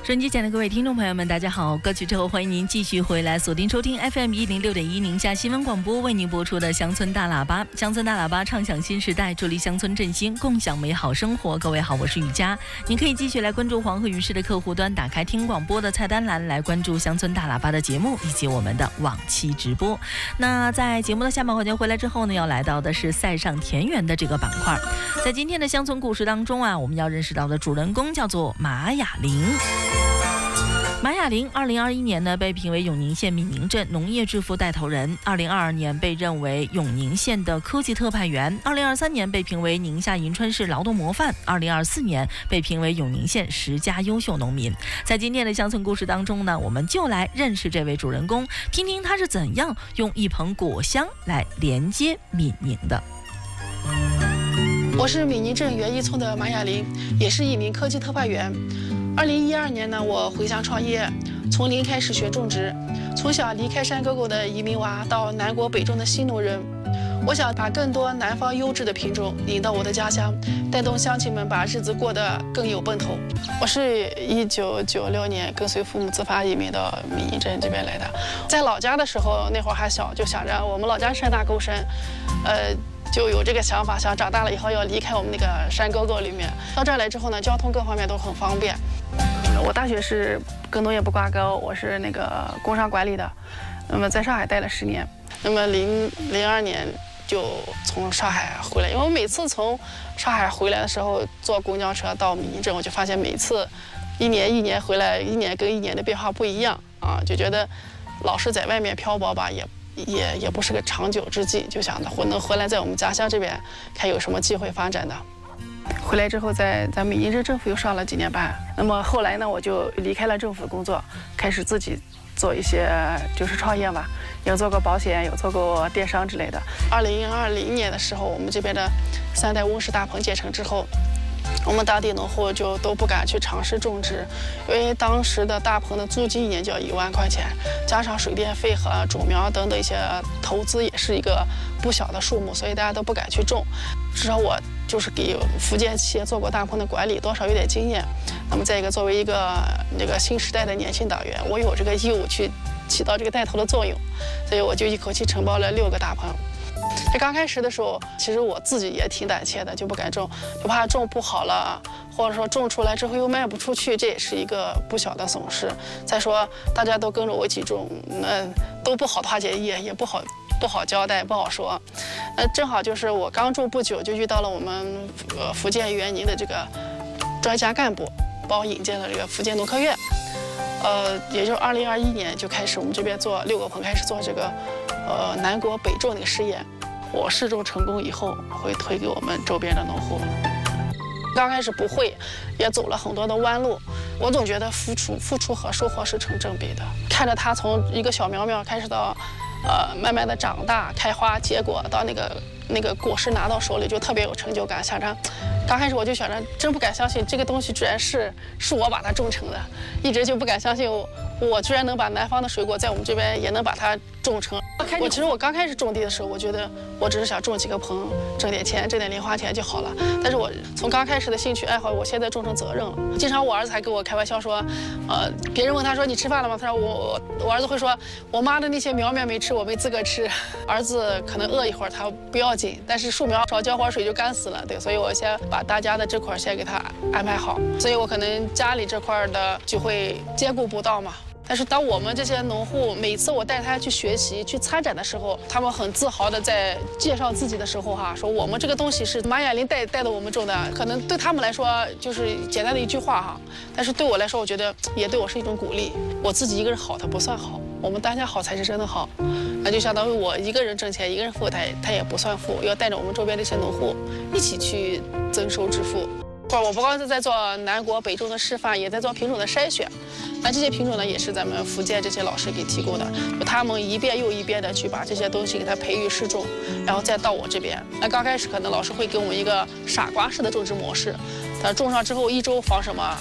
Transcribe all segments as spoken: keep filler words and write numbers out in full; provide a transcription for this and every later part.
收音机前的各位听众朋友们，大家好！歌曲之后，欢迎您继续回来锁定收听 F M 一零六点一宁夏新闻广播为您播出的乡村大喇叭。乡村大喇叭唱响新时代，助力乡村振兴，共享美好生活。各位好，我是雨佳。您可以继续来关注黄河云视的客户端，打开听广播的菜单栏来关注乡村大喇叭的节目以及我们的往期直播。那在节目的下半环节回来之后呢，要来到的是塞上田园的这个板块。在今天的乡村故事当中啊，我们要认识到的主人公叫做马雅玲。马雅玲二零二一年呢被评为永宁县闽宁镇农业致富带头人，二零二二年被任为永宁县的科技特派员，二零二三年被评为宁夏银川市劳动模范，二零二四年被评为永宁县十佳优秀农民。在今天的乡村故事当中呢，我们就来认识这位主人公，听听他是怎样用一捧果香来连接闽宁的。 我是闽宁镇园一村的马雅玲，也是一名科技特派员。二零一二年呢，我回乡创业，从零开始学种植，从小离开山沟沟的移民娃到南国北种的新农人。我想把更多南方优质的品种引到我的家乡，带动乡亲们把日子过得更有奔头。我是一九九六年跟随父母自发移民到闽宁镇这边来的，在老家的时候那会儿还小，就想着我们老家山大沟深，呃。就有这个想法，想长大了以后要离开我们那个山沟沟里面。到这儿来之后呢，交通各方面都很方便。我大学是跟农业不挂钩，我是那个工商管理的。那么在上海待了十年，那么零零二年就从上海回来。因为我每次从上海回来的时候，坐公交车到闽宁镇，我就发现每次一年一年回来，一年跟一年的变化不一样啊，就觉得老是在外面漂泊吧，也。也也不是个长久之计，就想着我能回来在我们家乡这边看有什么机会发展的。回来之后在在闽宁镇政府又上了几年班，那么后来呢，我就离开了政府工作，开始自己做一些就是创业吧，有做过保险，有做过电商之类的。二零二零年的时候，我们这边的三代温室大棚建成之后，我们当地农户就都不敢去尝试种植，因为当时的大棚的租金一年就要一万块钱，加上水电费和种苗等等一些投资，也是一个不小的数目，所以大家都不敢去种。至少我就是给福建企业做过大棚的管理，多少有点经验。那么再一个，作为一个这个新时代的年轻党员，我有这个义务去起到这个带头的作用，所以我就一口气承包了六个大棚。这刚开始的时候，其实我自己也挺胆怯的，就不敢种，就怕种不好了，或者说种出来之后又卖不出去，这也是一个不小的损失。再说大家都跟着我一起种，那都不好化解，也也不好不好交代，不好说。那正好就是我刚种不久，就遇到了我们呃福建园宁的这个专家干部，把我引进了这个福建农科院。呃，也就是二零二一年就开始，我们这边做六个棚，开始做这个呃南国北种的一个试验。我试种成功以后，会推给我们周边的农户。刚开始不会，也走了很多的弯路。我总觉得付出付出和收获是成正比的。看着它从一个小苗苗开始到，呃，慢慢的长大、开花、结果，到那个那个果实拿到手里，就特别有成就感。想着，刚开始我就想着，真不敢相信这个东西居然是是我把它种成的，一直就不敢相信我。我居然能把南方的水果在我们这边也能把它种成。我其实我刚开始种地的时候，我觉得我只是想种几个棚，挣点钱，挣点零花钱就好了。但是我从刚开始的兴趣爱好，我现在种成责任了。经常我儿子还跟我开玩笑说，呃，别人问他说你吃饭了吗？他说我我儿子会说，我妈的那些苗苗没吃，我没资格吃。儿子可能饿一会儿他不要紧，但是树苗少浇会儿水就干死了，对，所以我先把大家的这块先给他安排好，所以我可能家里这块的就会兼顾不到嘛。但是当我们这些农户每次我带他去学习、去参展的时候，他们很自豪的在介绍自己的时候哈，说我们这个东西是马雅玲带带的我们种的，可能对他们来说就是简单的一句话哈，但是对我来说，我觉得也对我是一种鼓励。我自己一个人好，它不算好，我们大家好才是真的好。那就相当于我一个人挣钱，一个人富，他也他也不算富，要带着我们周边这些农户一起去增收致富。我不光是在做南国北种的示范，也在做品种的筛选。那这些品种呢，也是咱们福建这些老师给提供的，就他们一遍又一遍的去把这些东西给它培育试种，然后再到我这边。那刚开始可能老师会给我们一个傻瓜式的种植模式，它种上之后一周防什么，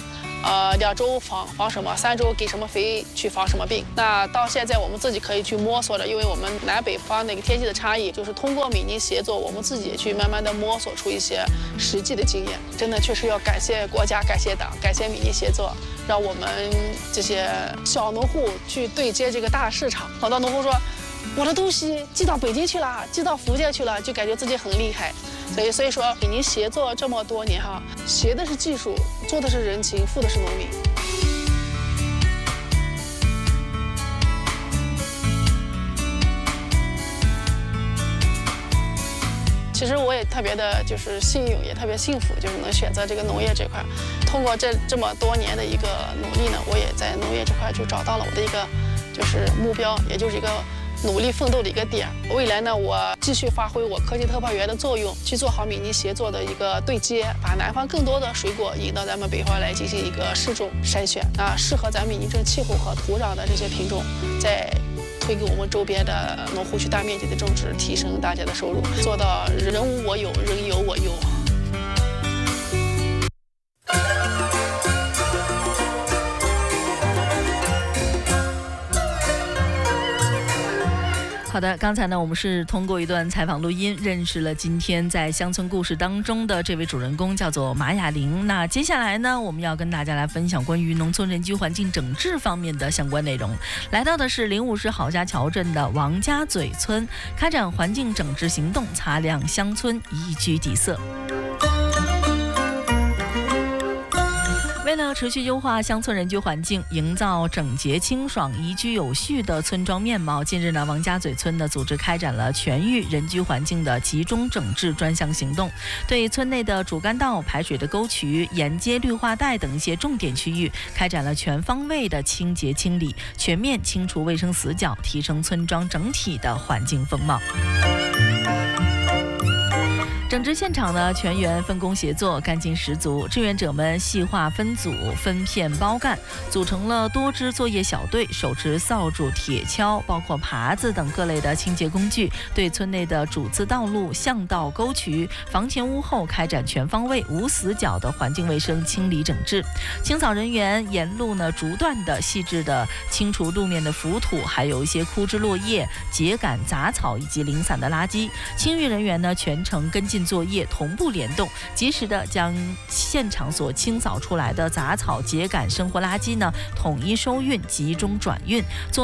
呃，两周防防什么，三周给什么肥去防什么病。那到现在我们自己可以去摸索着，因为我们南北方那个天气的差异，就是通过米宁协作，我们自己也去慢慢的摸索出一些实际的经验。真的确实要感谢国家、感谢党、感谢米宁协作，让我们这些小农户去对接这个大市场。很多农户说，我的东西寄到北京去了，寄到福建去了，就感觉自己很厉害。所以，所以说，米宁协作这么多年哈，学的是技术，做的是人情，负的是农民。其实我也特别的，就是幸运，也特别幸福，就是能选择这个农业这块。通过这这么多年的一个努力呢，我也在农业这块就找到了我的一个就是目标，也就是一个努力奋斗的一个点。未来呢，我继续发挥我科技特派员的作用，去做好米宁协作的一个对接，把南方更多的水果引到咱们北方来进行一个试种筛选啊，适合咱们米宁镇气候和土壤的这些品种，再推给我们周边的农户去大面积的种植，提升大家的收入，做到人无我有，人有我优。 好的，刚才呢，我们是通过一段采访录音认识了今天在乡村故事当中的这位主人公，叫做马雅玲。那接下来呢，我们要跟大家来分享关于农村人居环境整治方面的相关内容。来到的是灵武市郝家桥镇的王家嘴村，开展环境整治行动，擦亮乡村宜居底色。为了持续优化乡村人居环境，营造整洁清爽、宜居有序的村庄面貌，近日呢，王家嘴村呢组织开展了全域人居环境的集中整治专项行动，对村内的主干道、排水的沟渠、沿街绿化带等一些重点区域开展了全方位的清洁清理，全面清除卫生死角，提升村庄整体的环境风貌。整治现场呢，全员分工协作，干劲十足。志愿者们细化分组、分片包干，组成了多支作业小队，手持扫帚、铁锹，包括耙子等各类的清洁工具，对村内的主次道路、巷道、沟渠、房前屋后开展全方位、无死角的环境卫生清理整治。清扫人员沿路呢，逐段的细致的清除路面的浮土，还有一些枯枝落叶、秸秆、杂草以及零散的垃圾。清运人员呢，全程跟进作业，同步联动，及时的将现场所清扫出来的杂草、秸秆、生活垃圾呢统一收运，集中转运，做